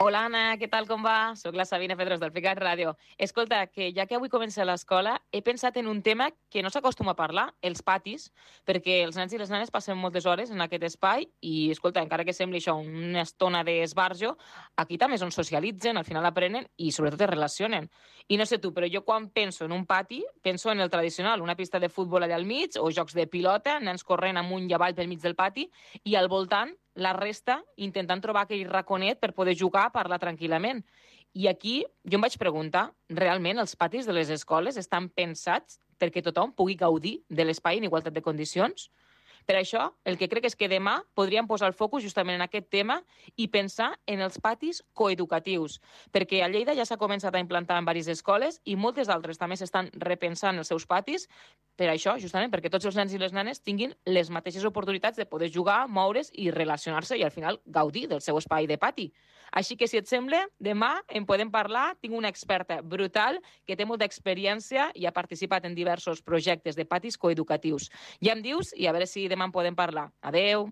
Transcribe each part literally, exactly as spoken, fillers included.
Hola, Anna, què tal, com va? Soc la Sabina Pedros del Ficat Ràdio. Escolta, que ja que avui comença l'escola, he pensat en un tema que no s'acostuma a parlar, els patis, perquè els nens i les nenes passen moltes hores en aquest espai i, escolta, encara que sembli això una estona d'esbarjo, aquí també és on socialitzen, al final aprenen i sobretot es relacionen. I no sé tu, però jo quan penso en un pati, penso en el tradicional, una pista de futbol allà al mig o jocs de pilota, nens corrent amunt i avall pel mig del pati i al voltant la resta intentant trobar aquell raconet per poder jugar, parlar tranquil·lament. I aquí jo em vaig preguntar, realment els patis de les escoles estan pensats perquè tothom pugui gaudir de l'espai en igualtat de condicions? Per això, el que crec és que demà podríem posar el focus justament en aquest tema i pensar en els patis coeducatius, perquè a Lleida ja s'ha començat a implantar en diverses escoles i moltes altres també s'estan repensant els seus patis per això, justament, perquè tots els nens i les nenes tinguin les mateixes oportunitats de poder jugar, moure's i relacionar-se i al final gaudir del seu espai de pati. Així que, si et sembla, demà en podem parlar. Tinc una experta brutal que té molta experiència i ha participat en diversos projectes de patis coeducatius. Ja em dius i a veure si demà en podem parlar. Adeu!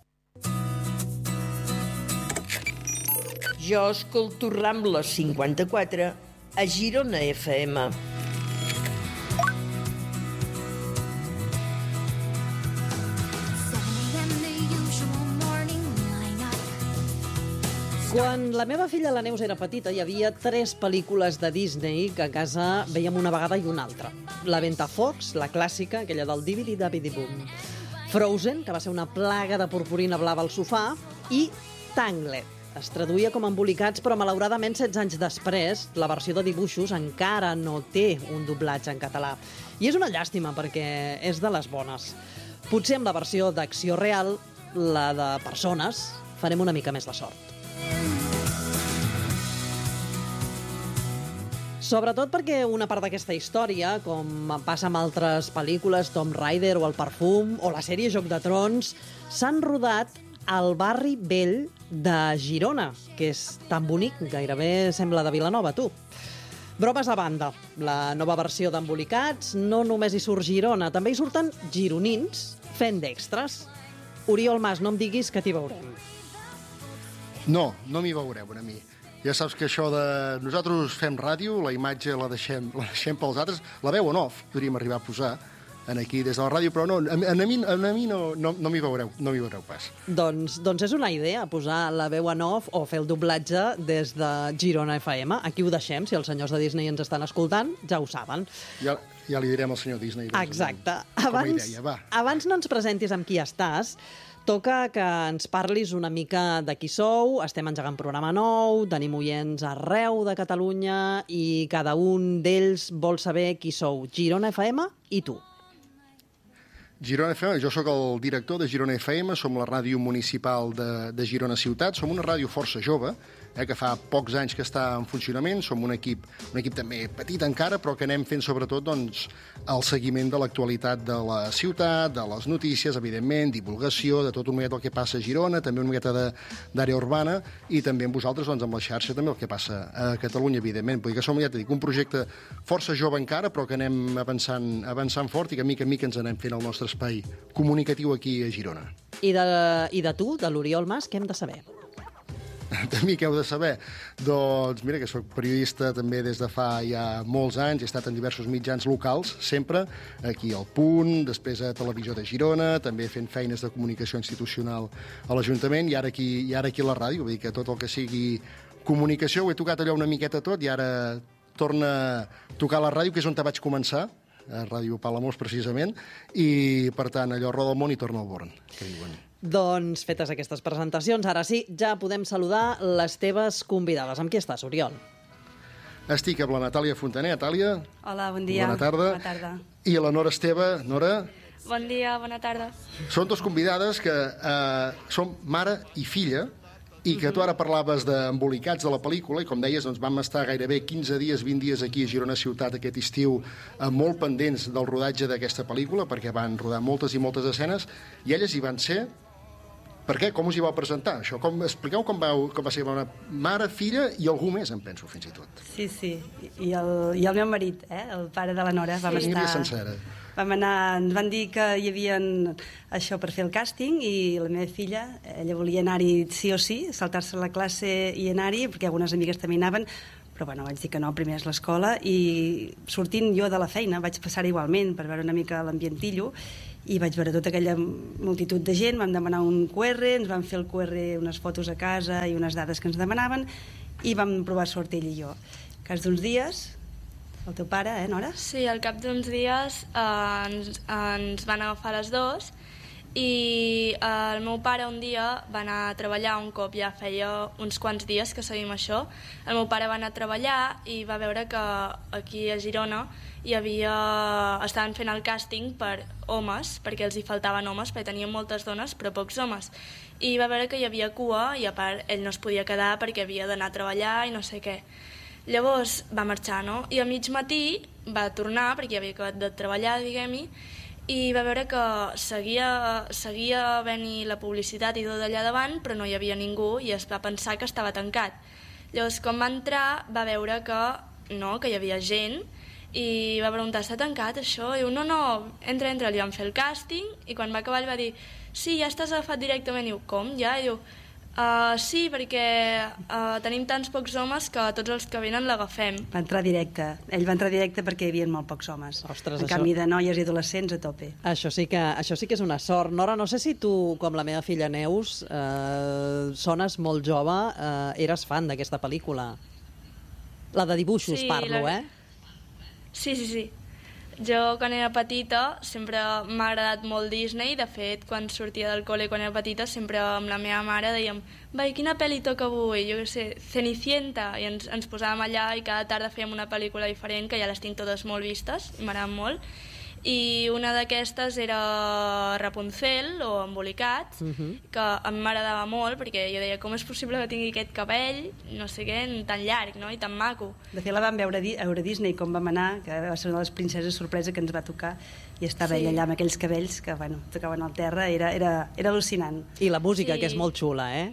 Jo escolto Rambla cinquanta-quatre a Girona F M. Quan la meva filla, la Neus, era petita, hi havia tres pel·lícules de Disney que a casa veiem una vegada i una altra. La Ventafocs, la clàssica, aquella del dibidi-dabidi-bum. Frozen, que va ser una plaga de purpurina blava al sofà, i Tangled. Es traduïa com Embolicats, però malauradament setze anys després, la versió de dibuixos encara no té un doblatge en català. I és una llàstima, perquè és de les bones. Potser amb la versió d'acció real, la de persones, farem una mica més la sort. Sobretot perquè una part d'aquesta història, com passa amb altres pel·lícules, Tomb Raider o El Perfum, o la sèrie Joc de Trons, s'han rodat al barri vell de Girona, que és tan bonic, gairebé sembla de Vilanova, tu. Bromes a banda, la nova versió d'Embolicats no només hi surt Girona, també hi surten gironins fent d'extres. Oriol Mas, no em diguis que t'hi veurem. No, no m'hi veureu, a mi. Ja saps que això de... Nosaltres fem ràdio, la imatge la deixem, la deixem pels altres, la veu en off, podríem arribar a posar en aquí des de la ràdio, però no, a, a mi, a mi no, no, no m'hi veureu, no m'hi veureu pas. Doncs, doncs és una idea, posar la veu en off o fer el doblatge des de Girona F M. Aquí ho deixem, si els senyors de Disney ens estan escoltant, ja ho saben. Ja, ja li direm al senyor Disney. Doncs, exacte. Com Abans, a idea, va. Abans no ens presentis amb qui estàs, toca que ens parlis una mica de qui sou. Estem engegant programa nou, tenim oients arreu de Catalunya i cada un d'ells vol saber qui sou. Girona F M i tu. Girona F M, jo sóc el director de Girona F M, som la ràdio municipal de, de Girona Ciutat, som una ràdio força jove, eh, que fa pocs anys que està en funcionament, som un equip, un equip també petit encara, però que anem fent sobretot doncs, el seguiment de l'actualitat de la ciutat, de les notícies, evidentment, divulgació, de tot un miqueta el que passa a Girona, també una miqueta d'àrea urbana, i també amb vosaltres, doncs, amb la xarxa, també el que passa a Catalunya, evidentment. Vull dir que som, ja t'he dit, un projecte força jove encara, però que anem avançant, avançant fort i que mica en mica ens anem fent el nostre espai comunicatiu aquí a Girona. I de, i de tu, de l'Oriol Mas, què hem de saber? De mi què heu de saber? Doncs mira que soc periodista també des de fa ja molts anys, he estat en diversos mitjans locals, sempre, aquí al Punt, després a Televisió de Girona, també fent feines de comunicació institucional a l'Ajuntament i ara aquí, i ara aquí a la ràdio, vull dir que tot el que sigui comunicació ho he tocat allò una miqueta tot i ara torna a tocar la ràdio, que és on te vaig començar, a Ràdio Palamós, precisament, i, per tant, allò roda el món i torna al Born, que diuen. Doncs, fetes aquestes presentacions, ara sí, ja podem saludar les teves convidades. Amb qui estàs, Oriol? Estic amb la Natàlia Fontaner. Natàlia. Hola, bon dia. Bona tarda. Bona tarda. I la Nora Esteve. Nora. Bon dia, bona tarda. Són dos convidades que eh, són mare i filla, i que tu ara parlaves d'embolicats de la pel·lícula, i com deies, doncs vam estar gairebé quinze dies, vint dies aquí a Girona Ciutat aquest estiu, eh, molt pendents del rodatge d'aquesta pel·lícula, perquè van rodar moltes i moltes escenes, i elles hi van ser. Per què? Com us hi vau presentar, això? Com, expliqueu com, vau, com va ser una mare, filla i algú més, em penso, fins i tot. Sí, sí, i el, i el meu marit, eh? El pare de la Nora, vam sí. estar... Sencera. vam anar, ens van dir que hi havia això per fer el càsting i la meva filla, ella volia anar-hi sí o sí, saltar-se la classe i anar-hi, perquè algunes amigues també hi anaven, però bueno, vaig dir que no, primer és l'escola, i sortint jo de la feina vaig passar igualment per veure una mica l'ambientillo, i vaig veure tota aquella multitud de gent, vam demanar un cu erre, ens van fer el cu erre, unes fotos a casa i unes dades que ens demanaven, i vam provar sort ell i jo. Al cas d'uns dies, el teu pare, eh, Nora? Sí, al cap d'uns dies eh, ens, ens van agafar les dues i eh, el meu pare un dia va anar a treballar un cop, ja feia uns quants dies que seguim això. El meu pare va anar a treballar i va veure que aquí a Girona hi havia... estaven fent el càsting per homes, perquè els hi faltaven homes, perquè tenien moltes dones però pocs homes. I va veure que hi havia cua i a part ell no es podia quedar perquè havia d'anar a treballar i no sé què. Llavors va marxar, no? I a mig matí va tornar, perquè havia acabat de treballar, diguem-hi, i va veure que seguia, seguia venir la publicitat i tot allà davant, però no hi havia ningú i es va pensar que estava tancat. Llavors, quan va entrar, va veure que no, que hi havia gent, i va preguntar, està tancat això? I diu, no, no, entra, entra, li van fer el càsting, i quan va acabar li va dir, sí, ja estàs agafat directament. I diu, com, ja? I diu, Uh, sí, perquè uh, tenim tants pocs homes que tots els que venen l'agafem. Va entrar directe. Ell va entrar directe perquè hi havia molt pocs homes. Ostres, en això... canvi de noies i adolescents a tope. Això sí, que, això sí que és una sort. Nora, no sé si tu, com la meva filla Neus, eh, sones molt jove, eh, eres fan d'aquesta pel·lícula. La de dibuixos, sí, parlo, la... eh? Sí, sí, sí. Jo, quan era petita, sempre m'ha agradat molt Disney. De fet, quan sortia del col·le, quan era petita, sempre amb la meva mare dèiem vai, quina pel·li toca avui? Jo què sé, Cenicienta. I ens, ens posàvem allà i cada tarda fèiem una pel·lícula diferent, que ja les tinc totes molt vistes, i m'agraden molt. I una d'aquestes era Rapunzel, o Embolicat, uh -huh. que em m'agradava molt, perquè jo deia, com és possible que tingui aquest cabell, no sé què, tan llarg, no?, i tan maco. De fet, la vam veure a Eurodisney, com vam anar, que va ser una de les princeses sorpresa que ens va tocar, i estava sí. ella allà amb aquells cabells que, bueno, tocaven al terra, era, era, era al·lucinant. I la música, sí. que és molt xula, eh?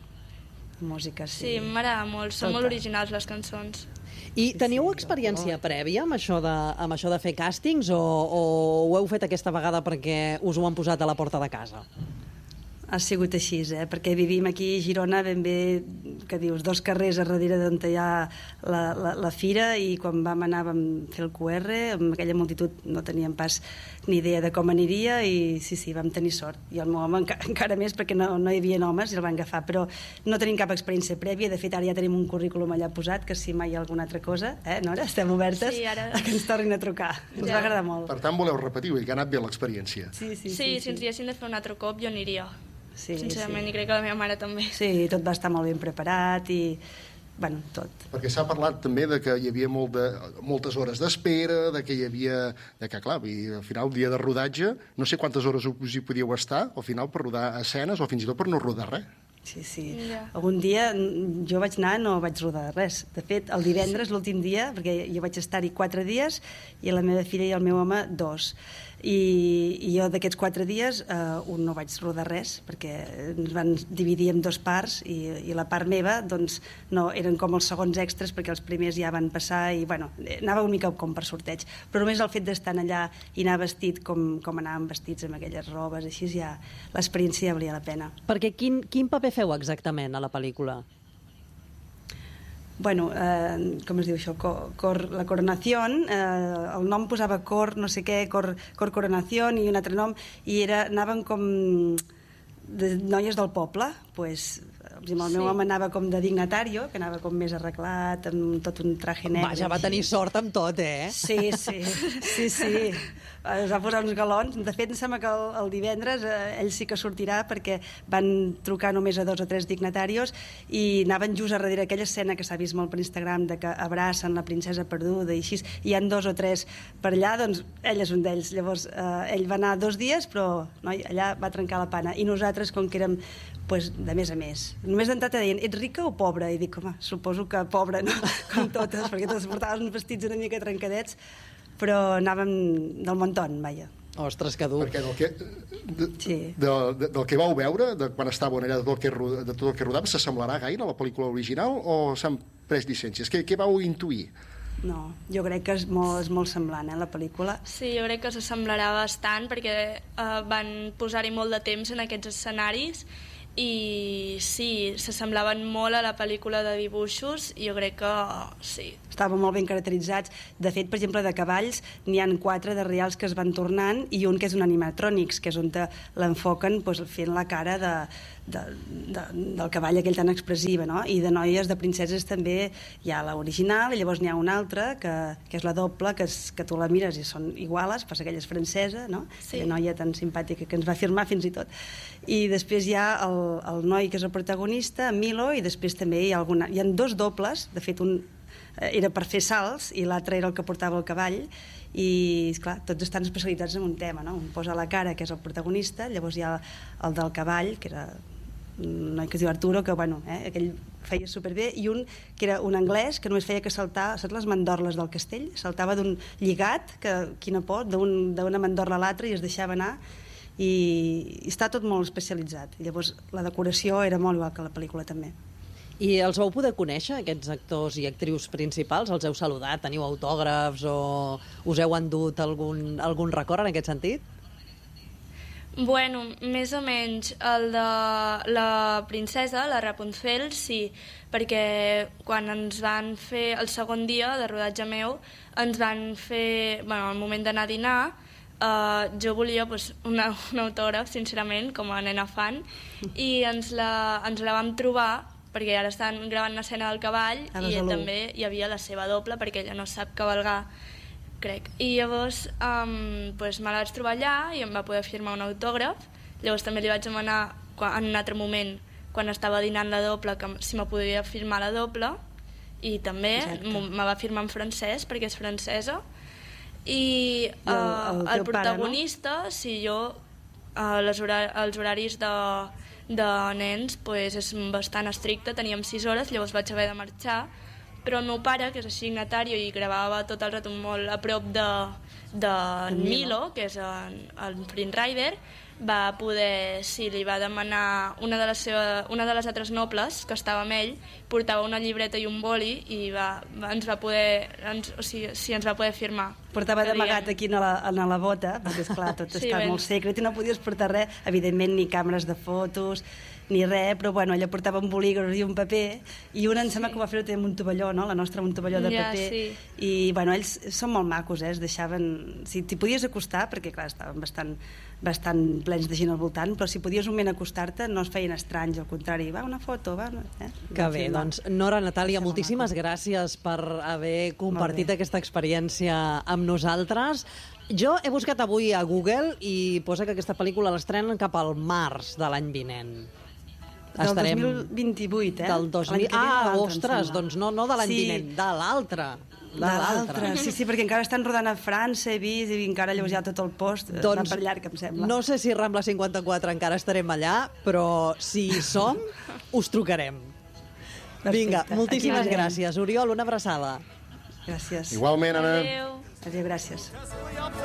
Música, sí. Sí, m'agrada molt, són Tota. molt originals les cançons. I teniu experiència prèvia amb això de, amb això de fer càstings o, o ho heu fet aquesta vegada perquè us ho han posat a la porta de casa? Ha sigut així, eh? Perquè vivim aquí a Girona ben bé, que dius, dos carrers a darrere d'on hi ha la, la, la fira, i quan vam anar vam fer el cu erre, amb aquella multitud no teníem pas ni idea de com aniria, i sí, sí, vam tenir sort. I el meu home enca encara més, perquè no, no hi havia homes i el van agafar, però no tenim cap experiència prèvia. De fet, ara ja tenim un currículum allà posat, que si mai hi ha alguna altra cosa, eh, Nora, estem obertes sí, ara... a que ens tornin a trucar. Ens ja. va agradar molt. Per tant, voleu repetir, i que ha anat bé l'experiència. Sí, sí, sí, Sí, sí, si ens diéssim de fer un altre cop, jo aniria. Sí, Sincerament, sí. i crec que la meva mare també. Sí, tot va estar molt ben preparat i, bueno, tot. Perquè s'ha parlat també de que hi havia molt de, moltes hores d'espera, de que hi havia... de que, clar, i al final, el dia de rodatge, no sé quantes hores us hi podíeu estar, al final, per rodar escenes, o fins i tot per no rodar res. Sí, sí. Ja. Algun dia jo vaig anar, no vaig rodar res. De fet, el divendres, l'últim dia, perquè jo vaig estar-hi quatre dies, i la meva filla i el meu home, dos. I, i jo d'aquests quatre dies eh, un no vaig rodar res, perquè ens van dividir en dos parts, i, i la part meva doncs, no, eren com els segons extras, perquè els primers ja van passar, i bueno, anava una mica com per sorteig, però només el fet d'estar allà i anar vestit com, com anàvem vestits amb aquelles robes, així ja l'experiència ja valia la pena. Perquè quin, quin paper feu exactament a la pel·lícula? Bueno, eh, com es diu això? Cor, cor, la coronació, eh, el nom posava cor, no sé què, cor, cor coronació, i un altre nom, i era, anaven com de noies del poble, pues, el meu Sí. home anava com de dignatario, que anava com més arreglat, amb tot un traje negre. Vaja, va tenir sort amb tot, eh? Sí, sí, sí, sí. Es va posar uns galons. De fet, em sembla que el, el divendres eh, ell sí que sortirà, perquè van trucar només a dos o tres dignatarios i anaven just a darrere aquella escena que s'ha vist molt per Instagram, de que abracen la princesa perduda i així. Hi han dos o tres per allà, doncs ell és un d'ells. Llavors, eh, ell va anar dos dies, però noi, allà va trencar la pana. I nosaltres, com que érem pues, de més a més. Només d'entrada deien, ets rica o pobra? I dic, home, suposo que pobra, no? Com totes, perquè totes portaven uns vestits una mica trencadets, però anàvem del montón, vaja. Ostres, que dur. Perquè del que, de, Sí. de, de, del que vau veure, de quan estàveu allà, de tot el que, ro- de tot el que rodava, s'assemblarà gaire a la pel·lícula original o s'han pres llicències? Què, què vau intuir? No, jo crec que és molt, és molt semblant, eh, la pel·lícula. Sí, jo crec que s'assemblarà bastant perquè eh, van posar-hi molt de temps en aquests escenaris i sí, s'assemblaven molt a la pel·lícula de dibuixos i jo crec que sí. Estaven molt ben caracteritzats. De fet, per exemple, de cavalls n'hi han quatre de reals que es van tornant i un que és un animatrònics, que és on l'enfoquen doncs, fent la cara de, de, de, del cavall aquell tan expressiva, no? I de noies, de princeses també hi ha l'original i llavors n'hi ha una altra que, que és la doble, que, és, que tu la mires i són iguales, passa que ella és francesa, no? Sí. Aquella noia tan simpàtica que ens va firmar fins i tot. I després hi ha el, el noi que és el protagonista, Milo, i després també hi ha, alguna, hi ha dos dobles, de fet un era per fer salts i l'altre era el que portava el cavall i, esclar, tots estan especialitzats en un tema, no? Un posa la cara, que és el protagonista, llavors hi ha el del cavall, que era un noi que es diu Arturo, que, bueno, eh, aquell feia superbé, i un que era un anglès que només feia que saltar, saps les mandorles del castell? Saltava d'un lligat, que quina por, d'una mandorla a l'altra i es deixava anar, i, i està tot molt especialitzat. I llavors la decoració era molt igual que la pel·lícula també. I els vau poder conèixer, aquests actors i actrius principals? Els heu saludat? Teniu autògrafs o us heu endut algun, algun record en aquest sentit? Bueno, més o menys el de la princesa, la Rapunzel, sí, perquè quan ens van fer el segon dia de rodatge meu, ens van fer, bueno, al moment d'anar a dinar, uh, jo volia pues, una, un autògraf, sincerament, com a nena fan, i ens la, ens la vam trobar perquè ara estan gravant una escena del cavall i també hi havia la seva doble perquè ella no sap cavalgar, crec. I llavors um, pues, me la vaig trobar allà i em va poder firmar un autògraf. Llavors també li vaig demanar en un altre moment, quan estava dinant la doble, que si me podia firmar la doble i també me va firmar en francès perquè és francesa. I uh, el, el, el protagonista, pare, no? Si jo, uh, les hora els horaris de de nens pues, és bastant estricte, teníem sis hores, llavors vaig haver de marxar, però el meu pare, que és signatari i gravava tot el rato molt a prop de, de Milo, que és el, el Prince Rider, va poder, sí, li va demanar una de les, seva, una de les altres nobles que estava amb ell, portava una llibreta i un boli i va, ens va poder, ens, o sigui, sí, ens va poder firmar. Portava d'amagat aquí a la, a la bota, perquè esclar, tot sí, està ben. molt secret i no podies portar res, evidentment ni càmeres de fotos ni res, però bueno, ella portava un bolígraf i un paper, i una em sembla sí. que ho va fer també amb un tovalló, no? La nostra amb un tovalló de ja, paper, sí. I bueno, ells són molt macos, eh? Es deixaven, si t'hi podies acostar, perquè clar, estaven bastant, bastant plens de gent al voltant, però si podies un moment acostar-te no es feien estranys, al contrari, va, una foto, va, eh? Que bé, doncs Nora, Natàlia, moltíssimes gràcies per haver compartit aquesta experiència amb nosaltres. Jo he buscat avui a Google i posa que aquesta pel·lícula l'estrenen cap al març de l'any vinent. Del Estarem... dos mil vint-i-vuit, eh? Del dos mil... Ah, ostres, doncs no, no de l'any sí. vinent, de l'altre. De, de l'altre, sí, sí, perquè encara estan rodant a França, he vist, i encara llavors hi ha tot el post, doncs, va per llarg, em sembla. No sé si Rambla cinquanta-quatre encara estarem allà, però si hi som, us trucarem. Perfecte. Vinga, moltíssimes gràcies. Oriol, una abraçada. Gràcies. Igualment, Anna. Adéu. Adéu, gràcies.